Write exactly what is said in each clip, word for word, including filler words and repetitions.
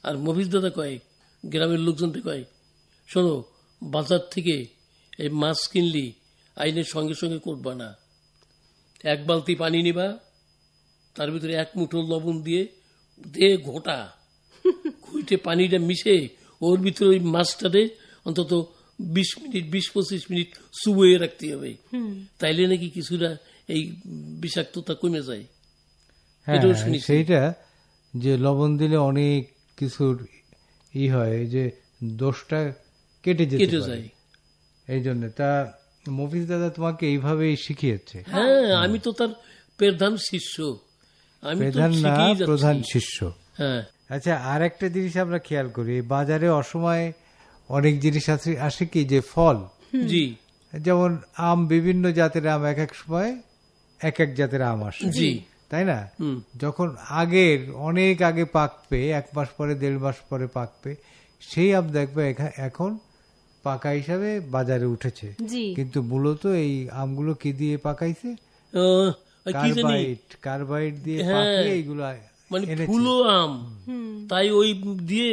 আর মফিজ দাদা কয়, গ্রামের লোকজনকে কয়, শোনো, বাজার থেকে এই মাছ কিনলি আইনের সঙ্গে সঙ্গে করবা না, এক বালতি পানি নিবা, তার ভিতরে এক মুঠো লবণ দিয়ে দে ঘোটা, ঘুইটে পানিটা মিশে ওর ভিতরে ওই মাছটাতে অন্তত বিশ মিনিট বিশ পঁচিশ মিনিট চুবইয়ে রাখতে হবে, তাইলে নাকি কিছুটা এই বিষাক্ততা কমে যায়। হ্যাঁ, সেইটা যে লবণ দিলে অনেক কিছুর ই হয়, যে দোষটা কেটে যেতে যায়, এই জন্য। তা মফিজ দাদা তোমাকে এইভাবেই শিখিয়েছে? হ্যাঁ, আমি তো তার প্রধান শিষ্য, আমি প্রধান না প্রধান শিষ্য। হ্যাঁ। আচ্ছা, আর একটা জিনিস আমরা খেয়াল করি, বাজারে অসময়ে অনেক জিনিস আসে আসে কি, যে ফল, জি, যেমন আম, বিভিন্ন জাতের আম এক এক সময় এক এক জাতের আম আসে, জি, তাই না? যখন আগের অনেক আগে পাকবে, এক মাস পরে দেড় মাস পরে পাকবে, সেই আম দেখবে এখন পাকা হিসাবে বাজারে উঠেছে, কিন্তু মূলত এই আমগুলো কি দিয়ে পাকাইছে? কার্বাইড কার্বাইড দিয়ে পাকিয়ে এইগুলো মানে ফুলো আম, তাই ওই দিয়ে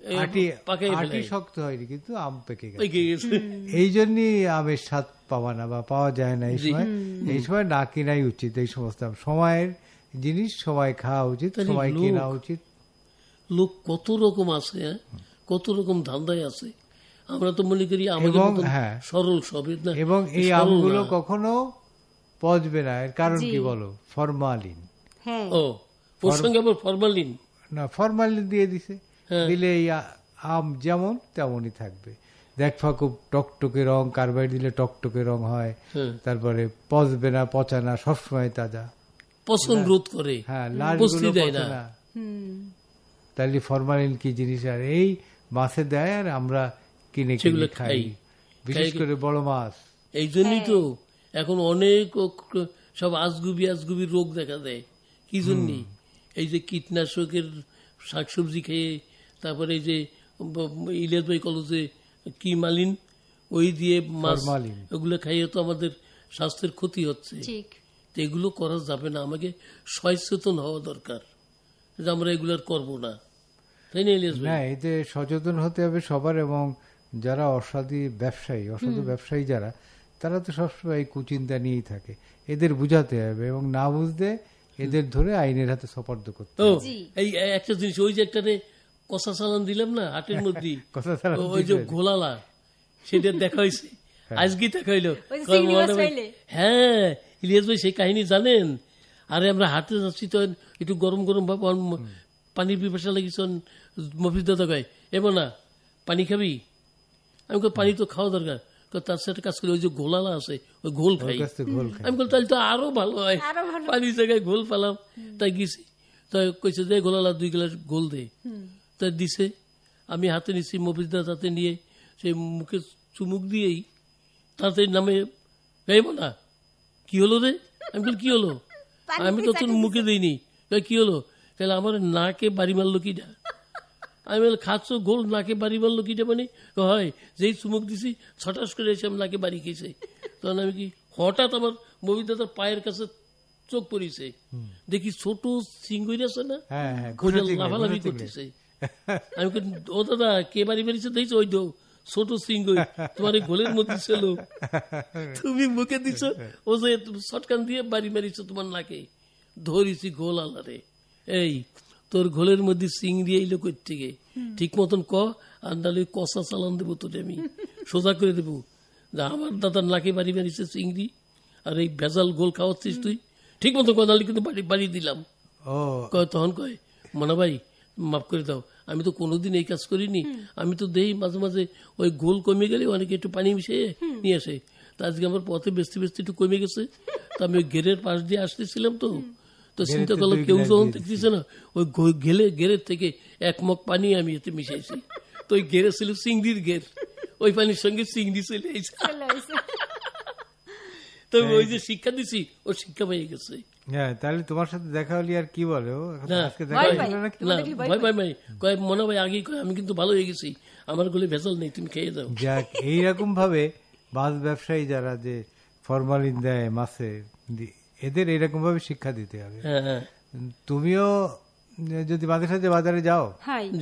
আটি শক্ত হয়নি, কিন্তু আম পেকে গেছে। এই জন্যই আমের স্বাদ পাওয়া না বা পাওয়া যায় না এই সময়। এই সময় না কেনাই উচিত এই সমস্ত আম, সময়ের জিনিস সময় খাওয়া উচিত, সময় কেনা উচিত। লোক কত রকম আছে, কত রকম ধান্দায় আছে, আমরা তো মনে করি আমাদের সরল সব, এবং এই আমগুলো কখনো পচবে না। এর কারণ কি বলো? ফরমালিন। ও, ওর সঙ্গে আবার ফরমালিন না, ফরমালিন দিয়ে দিছে, দিলে এই আম যেমন তেমনই থাকবে। দেখবা খুব টকটকে রং, কার্বাইড দিলে টকটকে রং হয়, তারপরে পচবে না, পচা না, সবসময় তাজা, পচন রোধ করে। হ্যাঁ, লাশগুলো পচে না। তাহলে ফরমালিন কি জিনিস? আর এই মাছে দেয়, আর আমরা কিনে কিনে খাই, বিশেষ করে বড় মাছ। এই জন্যই তো এখন অনেক সব আজগুবি আজগুবি রোগ দেখা দেয়। কি জন্য? এই যে কীটনাশকের শাকসবজি খেয়ে, তারপরে এই যে ইলিয়াস ভাই কলেজে কি মালিন ওই দিয়ে মাছ, ওগুলো খাইয়ে তো আমাদের স্বাস্থ্যের ক্ষতি হচ্ছে। এগুলো করা যাবে না, আমাকে সচেতন হওয়া দরকার যে আমরা এগুলো করবো না, তাই না ইলিয়াস ভাই? না, এতে সচেতন হতে হবে সবার, এবং যারা অসাধু ব্যবসায়ী, অসাধু ব্যবসায়ী যারা, তারা তো সবসময় কুচিন্তা নিয়েই থাকে, এদের বুঝাতে হবে, এবং না বুঝতে এদের ধরে আইনের হাতে সোপর্দ করতে হবে। এই একটা জিনিস, ওই যে একটা কষা চালান দিলাম না হাটের মধ্যে, ওই যে ঘোলালা, সেটা দেখা হয়েছে আজকে, দেখা হইলো। হ্যাঁ, ইলিয়াস ভাই সেই কাহিনী জানেন? আরে আমরা হাটে যাচ্ছি তো একটু গরম গরম ভাব, পানির পিপাসা লাগিস, মফিজ দাদা কয়, এমো না পানি খাবি? আমি কই পানি তো খাওয়া দরকার, তার সাথে কাজ করি, ওই যে ঘোলালা আছে ওই ঘোল খাই। আমি বলি তাহলে তো আরো ভালো হয়, পানির জায়গায় ঘোল পেলাম। তাই গেছি, তাই কইছে যে ঘোলালা দুই গ্লাস ঘোল দে, তাই দিছে। আমি হাতে নিচ্ছি, মফিজ দাদা হাতে নিয়ে সেই মুখে চুমুক দিয়েই তাড়াতাড়ি নামে, গাইব না, কি হলো রে? আমি বলি কি হলো? আমি তো তোর মুখে দিইনি। কি হলো? তাহলে আমার নাকে বাড়ি মারলো কিটা? আমি বলি খাচ্ছ গোল, নাকে বাড়ি মারলো কিটা? মানে হয় যেই চুমুক দিছি ছটাস করে এসে আমি নাকে বাড়ি খেয়েছে। তখন আমি কি হঠাৎ আমার মফিজ দাদার পায়ের কাছে চোখ পড়িছে, দেখি ছোট চিংড়ি আছে না, লাফালাফি করতেছে। আমি ও দাদা কে বাড়ি মেরেছে দেখছো? ওই তো ছোট চিংড়ি তোমার এই গোলের মধ্যে ছিল, তুমি মুখে দিছ, ও যে শটকান দিয়ে বাড়ি মারিছ তোমার নাকে। ধরিছি গোল আলারে, এই তোর ঘোলের মধ্যে চিংড়ি এইলো কই থেকে? ঠিক মতন ক, আর নাহলে কষা চালান দেবো তোর, আমি সোজা করে দেবো। আমার দাদার নাকে বাড়ি মারিছে চিংড়ি, আর এই ভেজাল গোল খাওয়াচ্ছিস তুই, ঠিক মতো কদালি কিন্তু বাড়ি বাড়ি দিলাম। তখন কয়, মনা ভাই মাফ করে দাও, আমি তো কোনোদিন এই কাজ করিনি, আমি তো দেই মাঝে মাঝে ওই গোল কমে গেলে অনেকে একটু পানি মিশিয়ে নিয়ে আসে। তা আজকে আমার পথে বেচতে বেচতে একটু কমে গেছে, তো আমি ওই গেরের পাশ দিয়ে আসতেছিলাম, তো তো চিন্তা করলাম কেউ যখন দেখতেছে না, ওই গেলে গেরের থেকে এক মগ পানি আমি এতে মিশাইছি। তো ওই গেরে ছিল চিংড়ির গের, ওই পানির সঙ্গে চিংড়ি চলে এসেছে। তো ওই যে শিক্ষা দিছি, ও শিক্ষা পেয়ে গেছে। হ্যাঁ, তাহলে তোমার সাথে দেখা হলি আর কি বলে, মনে হয় আগে আমি কিন্তু ভালো হয়ে গেছি, আমার গলে ভেজাল নেই, তুমি খেয়ে যাও। যাক, এইরকম ভাবে মাছ ব্যবসায়ী যারা যে ফরমালিন দেয় মাছে, এদের এইরকম ভাবে শিক্ষা দিতে হবে। তুমিও যদি মাঝে সাথে বাজারে যাও,